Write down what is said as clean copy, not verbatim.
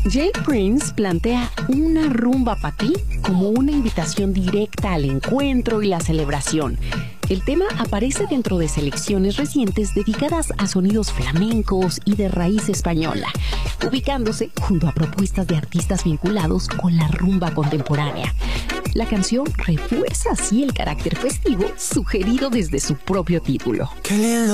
Jay Prince plantea una rumba para ti como una invitación directa al encuentro y la celebración. El tema aparece dentro de selecciones recientes dedicadas a sonidos flamencos y de raíz española, ubicándose junto a propuestas de artistas vinculados con la rumba contemporánea. La canción refuerza así el carácter festivo sugerido desde su propio título. Qué lindo